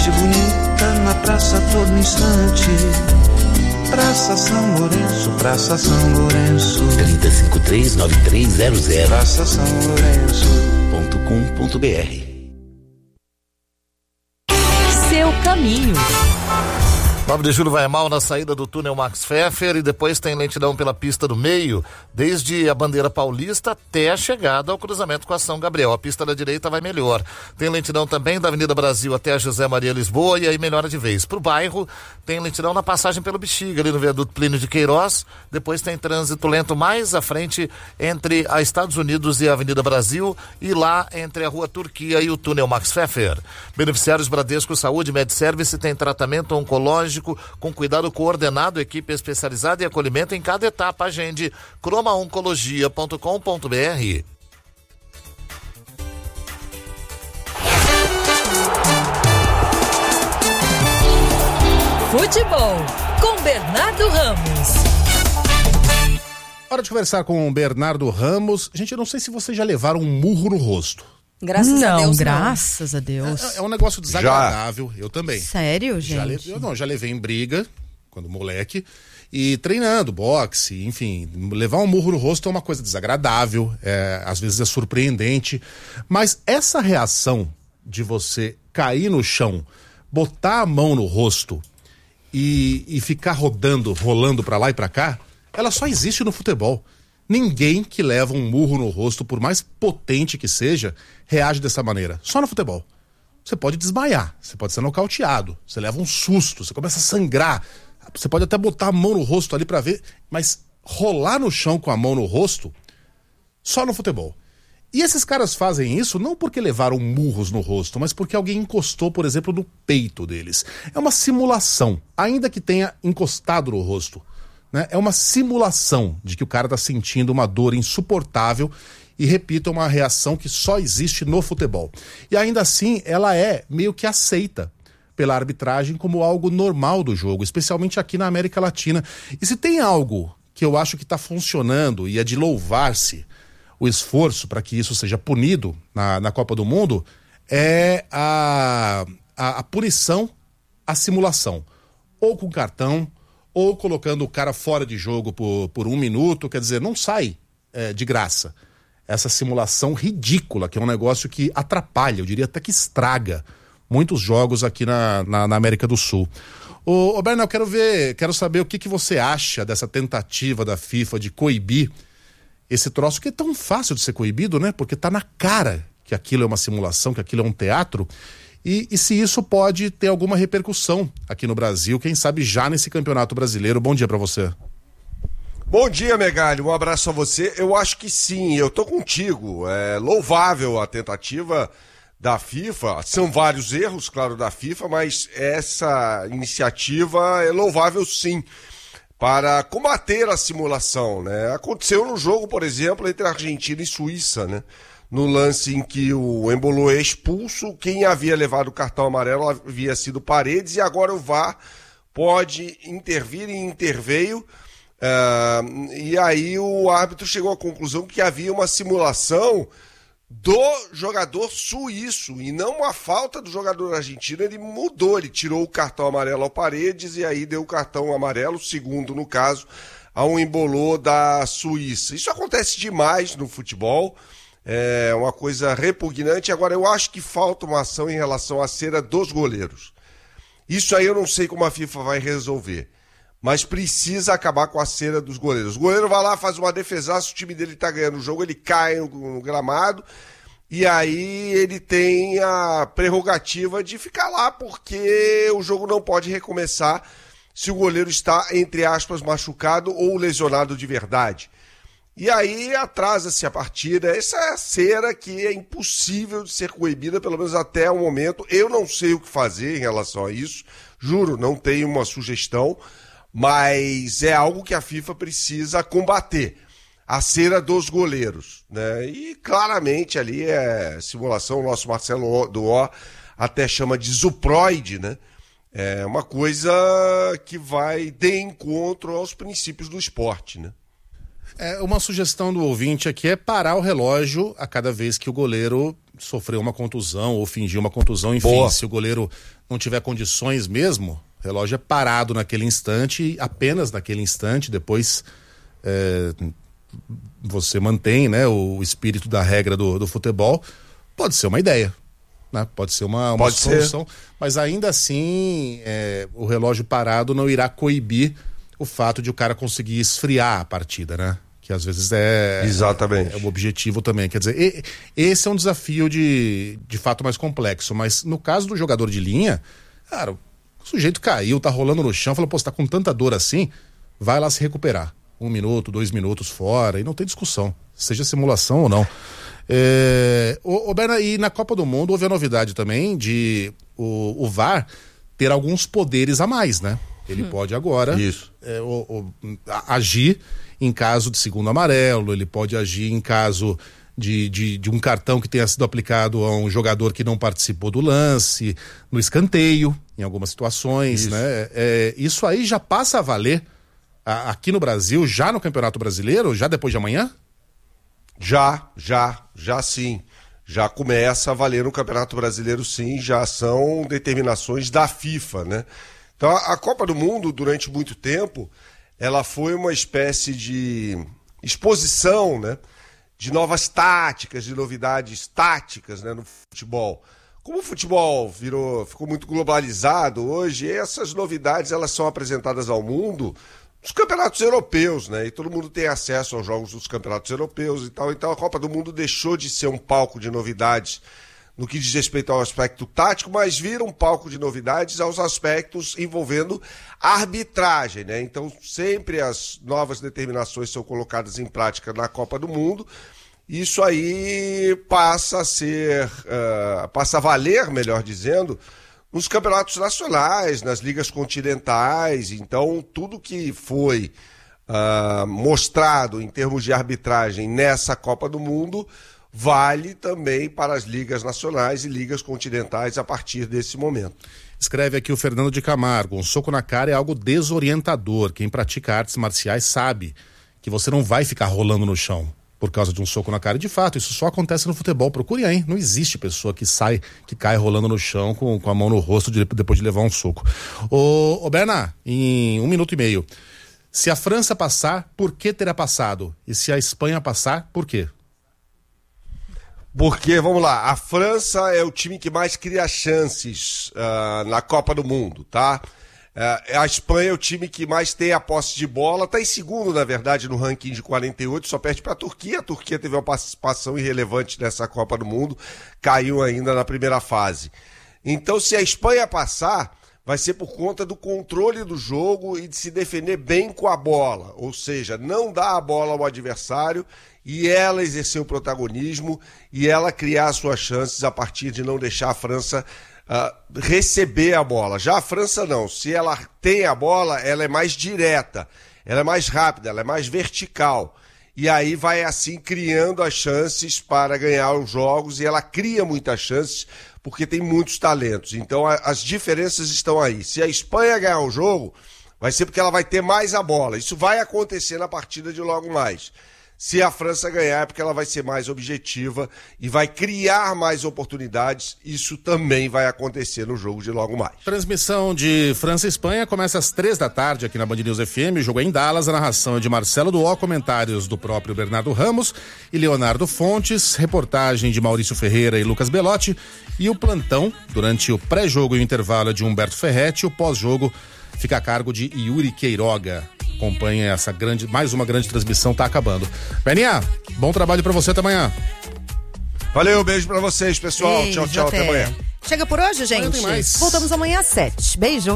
gente bonita na praça a todo instante. Praça São Lourenço, Praça São Lourenço. 3053-9300. Praça São Lourenço.com.br. Seu caminho. 9 de julho vai mal na saída do túnel Max Pfeffer e depois tem lentidão pela pista do meio, desde a bandeira paulista até a chegada ao cruzamento com a São Gabriel. A pista da direita vai melhor. Tem lentidão também da Avenida Brasil até a José Maria Lisboa e aí melhora de vez. Pro bairro tem lentidão na passagem pelo Bexiga, ali no viaduto Plínio de Queiroz. Depois tem trânsito lento mais à frente entre a Estados Unidos e a Avenida Brasil e lá entre a Rua Turquia e o túnel Max Pfeffer. Beneficiários Bradesco Saúde MedService tem tratamento oncológico com cuidado coordenado, equipe especializada e acolhimento em cada etapa. Agende cromaoncologia.com.br. Futebol com Bernardo Ramos. Hora de conversar com o Bernardo Ramos. Gente, eu não sei se vocês já levaram um murro no rosto. Graças a Deus. Graças a Deus. É um negócio desagradável, eu também. Sério, gente? Já levei em briga, quando moleque, e treinando, boxe, enfim, levar um murro no rosto é uma coisa desagradável, às vezes é surpreendente, mas essa reação de você cair no chão, botar a mão no rosto e ficar rolando pra lá e pra cá, ela só existe no futebol. Ninguém que leva um murro no rosto, por mais potente que seja, reage dessa maneira. Só no futebol. Você pode desmaiar, você pode ser nocauteado, você leva um susto, você começa a sangrar, você pode até botar a mão no rosto ali pra ver, mas rolar no chão com a mão no rosto, só no futebol. E esses caras fazem isso não porque levaram murros no rosto, mas porque alguém encostou, por exemplo, no peito deles. É uma simulação, ainda que tenha encostado no rosto. É uma simulação de que o cara está sentindo uma dor insuportável e, repito, é uma reação que só existe no futebol. E ainda assim, ela é meio que aceita pela arbitragem como algo normal do jogo, especialmente aqui na América Latina. E se tem algo que eu acho que está funcionando e é de louvar-se o esforço para que isso seja punido na Copa do Mundo, é a punição, a simulação. Ou com cartão, ou colocando o cara fora de jogo por 1 minuto, quer dizer, não sai de graça. Essa simulação ridícula, que é um negócio que atrapalha, eu diria até que estraga muitos jogos aqui na América do Sul. Ô Bernal, quero saber o que você acha dessa tentativa da FIFA de coibir esse troço, que é tão fácil de ser coibido, né? Porque tá na cara que aquilo é uma simulação, que aquilo é um teatro. E se isso pode ter alguma repercussão aqui no Brasil, quem sabe já nesse Campeonato Brasileiro. Bom dia pra você. Bom dia, Megalho, um abraço a você. Eu acho que sim, eu tô contigo. É louvável a tentativa da FIFA. São vários erros, claro, da FIFA, mas essa iniciativa é louvável sim, para combater a simulação, né? Aconteceu no jogo, por exemplo, entre Argentina e Suíça, né? No lance em que o Embolo é expulso, quem havia levado o cartão amarelo havia sido Paredes, e agora o VAR pode intervir e interveio, e aí o árbitro chegou à conclusão que havia uma simulação do jogador suíço, e não uma falta do jogador argentino. Ele mudou, ele tirou o cartão amarelo ao Paredes, e aí deu o cartão amarelo, segundo no caso, a um Embolo da Suíça. Isso acontece demais no futebol, é uma coisa repugnante. Agora, eu acho que falta uma ação em relação à cera dos goleiros. Isso aí eu não sei como a FIFA vai resolver, mas precisa acabar com a cera dos goleiros. O goleiro vai lá, faz uma defesaça, o time dele tá ganhando o jogo, ele cai no gramado, e aí ele tem a prerrogativa de ficar lá, porque o jogo não pode recomeçar se o goleiro está, entre aspas, machucado ou lesionado de verdade. E aí atrasa-se a partida. Essa é a cera que é impossível de ser coibida, pelo menos até o momento. Eu não sei o que fazer em relação a isso, juro, não tenho uma sugestão, mas é algo que a FIFA precisa combater. A cera dos goleiros, né? E claramente ali é simulação, o nosso Marcelo Duó até chama de zuproide, né? É uma coisa que vai de encontro aos princípios do esporte, né? Uma sugestão do ouvinte aqui é parar o relógio a cada vez que o goleiro sofreu uma contusão ou fingiu uma contusão. Enfim, Boa. Se o goleiro não tiver condições mesmo, o relógio é parado naquele instante, apenas naquele instante. Depois você mantém, né, o espírito da regra do futebol. Pode ser uma ideia, né? Pode ser uma solução, mas ainda assim o relógio parado não irá coibir o fato de o cara conseguir esfriar a partida, né? Que às vezes Exatamente. É o objetivo também. Quer dizer, esse é um desafio de fato mais complexo, mas no caso do jogador de linha, cara, o sujeito caiu, tá rolando no chão, falou, pô, você tá com tanta dor assim, vai lá se recuperar. 1 minuto, 2 minutos fora, e não tem discussão, seja simulação ou não. Berna, e na Copa do Mundo houve a novidade também de o VAR ter alguns poderes a mais, né? Ele pode agora agir em caso de segundo amarelo, ele pode agir em caso de um cartão que tenha sido aplicado a um jogador que não participou do lance, no escanteio, em algumas situações, né? Isso aí já passa a valer aqui no Brasil, já no Campeonato Brasileiro, já depois de amanhã? Já sim. Já começa a valer no Campeonato Brasileiro, sim, já são determinações da FIFA, né? Então, a Copa do Mundo, durante muito tempo, ela foi uma espécie de exposição, né, de novas táticas, de novidades táticas, né, no futebol. Como o futebol ficou muito globalizado hoje, essas novidades elas são apresentadas ao mundo nos campeonatos europeus, né? E todo mundo tem acesso aos jogos dos campeonatos europeus e tal. Então a Copa do Mundo deixou de ser um palco de novidades no que diz respeito ao aspecto tático, mas vira um palco de novidades aos aspectos envolvendo arbitragem, né? Então sempre as novas determinações são colocadas em prática na Copa do Mundo. Isso aí passa a valer, melhor dizendo, nos campeonatos nacionais, nas ligas continentais. Então tudo que foi mostrado em termos de arbitragem nessa Copa do Mundo vale também para as ligas nacionais e ligas continentais a partir desse momento. Escreve aqui o Fernando de Camargo, um soco na cara é algo desorientador. Quem pratica artes marciais sabe que você não vai ficar rolando no chão por causa de um soco na cara. De fato, isso só acontece no futebol. Procure aí, não existe pessoa que cai rolando no chão com a mão no rosto depois de levar um soco. Ô Berna, em 1 minuto e meio, se a França passar, por que terá passado? E se a Espanha passar, por quê? Porque, vamos lá, a França é o time que mais cria chances na Copa do Mundo, tá? A Espanha é o time que mais tem a posse de bola, tá em segundo, na verdade, no ranking de 48, só perde para a Turquia. A Turquia teve uma participação irrelevante nessa Copa do Mundo, caiu ainda na primeira fase. Então, se a Espanha passar, vai ser por conta do controle do jogo e de se defender bem com a bola, ou seja, não dar a bola ao adversário e ela exercer o protagonismo e ela criar suas chances a partir de não deixar a França receber a bola. Já a França não, se ela tem a bola, ela é mais direta, ela é mais rápida, ela é mais vertical. E aí vai assim criando as chances para ganhar os jogos e ela cria muitas chances porque tem muitos talentos. Então as diferenças estão aí. Se a Espanha ganhar o jogo, vai ser porque ela vai ter mais a bola. Isso vai acontecer na partida de logo mais. Se a França ganhar é porque ela vai ser mais objetiva e vai criar mais oportunidades. Isso também vai acontecer no jogo de logo mais. Transmissão de França e Espanha começa às 3h aqui na Band News FM. O jogo é em Dallas, a narração é de Marcelo Duó, comentários do próprio Bernardo Ramos e Leonardo Fontes, reportagem de Maurício Ferreira e Lucas Belotti e o plantão durante o pré-jogo e o intervalo é de Humberto Ferretti. O pós-jogo fica a cargo de Yuri Queiroga. Acompanhe mais uma grande transmissão, tá acabando. Beninha, bom trabalho pra você, até amanhã. Valeu, beijo pra vocês, pessoal. Beijo, tchau, até amanhã. Chega por hoje, gente. Amanhã tem mais. Voltamos amanhã às 7. Beijo.